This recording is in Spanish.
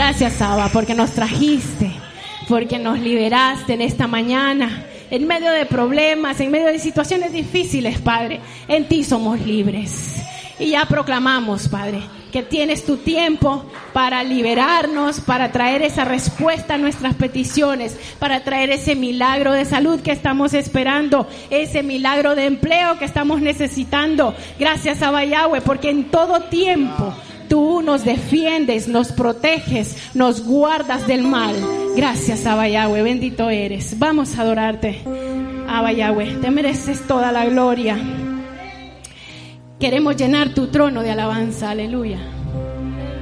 Gracias, Abba, porque nos trajiste, porque nos liberaste en esta mañana. En medio de problemas, en medio de situaciones difíciles, Padre, en ti somos libres. Y ya proclamamos, Padre, que tienes tu tiempo para liberarnos, para traer esa respuesta a nuestras peticiones, para traer ese milagro de salud que estamos esperando, ese milagro de empleo que estamos necesitando. Gracias, Abba Yahweh, porque en todo tiempo tú nos defiendes, nos proteges, nos guardas del mal. Gracias, Abba Yahweh, bendito eres. Vamos a adorarte, Abba Yahweh, te mereces toda la gloria. Queremos llenar tu trono de alabanza, aleluya.